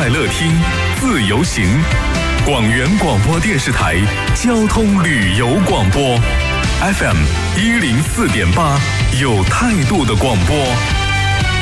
快乐听，自由行。广元广播电视台交通旅游广播 FM 104.8，有态度的广播。